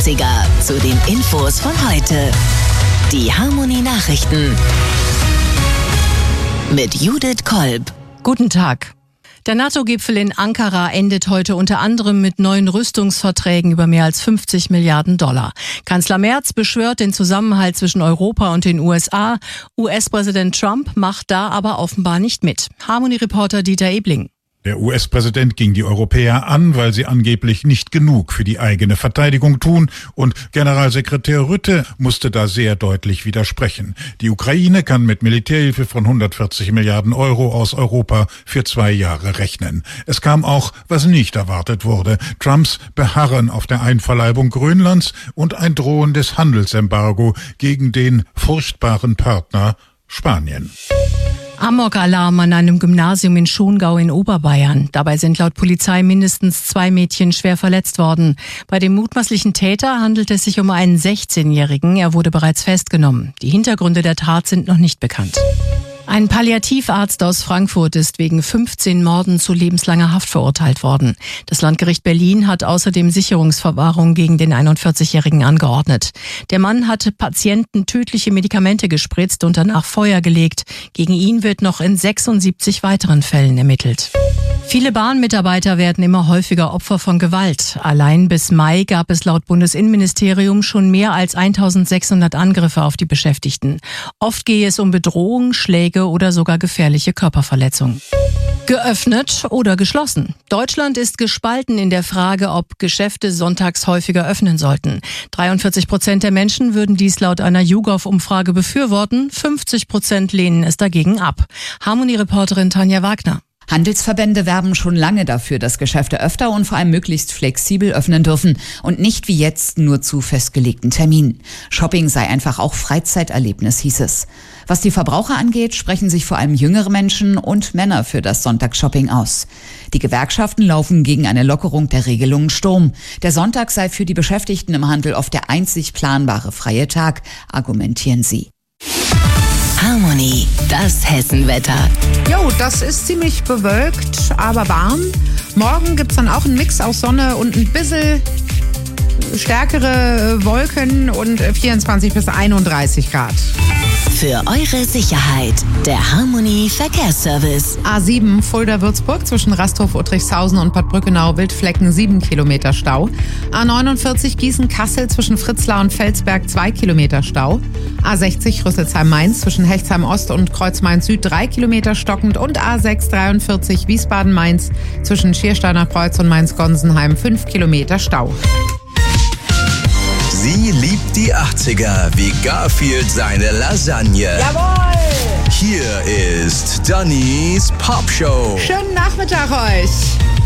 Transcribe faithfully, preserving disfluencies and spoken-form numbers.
achtziger zu den Infos von heute. Die Harmony Nachrichten mit Judith Kolb. Guten Tag. Der NATO-Gipfel in Ankara endet heute unter anderem mit neuen Rüstungsverträgen über mehr als fünfzig Milliarden Dollar. Kanzler Merz beschwört den Zusammenhalt zwischen Europa und den U S A. U S-Präsident Trump macht da aber offenbar nicht mit. Harmony-Reporter Dieter Ebling. Der U S-Präsident ging die Europäer an, weil sie angeblich nicht genug für die eigene Verteidigung tun, und Generalsekretär Rutte musste da sehr deutlich widersprechen. Die Ukraine kann mit Militärhilfe von hundertvierzig Milliarden Euro aus Europa für zwei Jahre rechnen. Es kam auch, was nicht erwartet wurde: Trumps Beharren auf der Einverleibung Grönlands und ein drohendes Handelsembargo gegen den furchtbaren Partner Spanien. Amok-Alarm an einem Gymnasium in Schongau in Oberbayern. Dabei sind laut Polizei mindestens zwei Mädchen schwer verletzt worden. Bei dem mutmaßlichen Täter handelt es sich um einen sechzehnjährigen. Er wurde bereits festgenommen. Die Hintergründe der Tat sind noch nicht bekannt. Ein Palliativarzt aus Frankfurt ist wegen fünfzehn Morden zu lebenslanger Haft verurteilt worden. Das Landgericht Berlin hat außerdem Sicherungsverwahrung gegen den einundvierzigjährigen angeordnet. Der Mann hatte Patienten tödliche Medikamente gespritzt und danach Feuer gelegt. Gegen ihn wird noch in sechsundsiebzig weiteren Fällen ermittelt. Viele Bahnmitarbeiter werden immer häufiger Opfer von Gewalt. Allein bis Mai gab es laut Bundesinnenministerium schon mehr als eintausendsechshundert Angriffe auf die Beschäftigten. Oft gehe es um Bedrohung, Schläge oder sogar gefährliche Körperverletzungen. Geöffnet oder geschlossen? Deutschland ist gespalten in der Frage, ob Geschäfte sonntags häufiger öffnen sollten. dreiundvierzig Prozent der Menschen würden dies laut einer YouGov-Umfrage befürworten, fünfzig Prozent lehnen es dagegen ab. Harmony-Reporterin Tanja Wagner. Handelsverbände werben schon lange dafür, dass Geschäfte öfter und vor allem möglichst flexibel öffnen dürfen und nicht wie jetzt nur zu festgelegten Terminen. Shopping sei einfach auch Freizeiterlebnis, hieß es. Was die Verbraucher angeht, sprechen sich vor allem jüngere Menschen und Männer für das Sonntagsshopping aus. Die Gewerkschaften laufen gegen eine Lockerung der Regelungen Sturm. Der Sonntag sei für die Beschäftigten im Handel oft der einzig planbare freie Tag, argumentieren sie. Harmony, das Hessenwetter. Jo, das ist ziemlich bewölkt, aber warm. Morgen gibt's dann auch einen Mix aus Sonne und ein bisschen stärkere Wolken und vierundzwanzig bis einunddreißig Grad. Für eure Sicherheit, der Harmony Verkehrsservice. A sieben Fulda-Würzburg zwischen Rasthof-Uttrichshausen und Bad Brückenau, Wildflecken sieben Kilometer Stau. A neunundvierzig Gießen-Kassel zwischen Fritzlar und Felsberg zwei Kilometer Stau. A sechzig Rüsselsheim-Mainz zwischen Hechtsheim-Ost und Kreuz-Main-Süd drei Kilometer stockend und A sechs dreiundvierzig Wiesbaden-Mainz zwischen Schiersteiner Kreuz und Mainz-Gonsenheim fünf Kilometer Stau. Sie liebt die achtziger wie Garfield seine Lasagne. Jawohl! Hier ist Dannys Popshow. Schönen Nachmittag euch!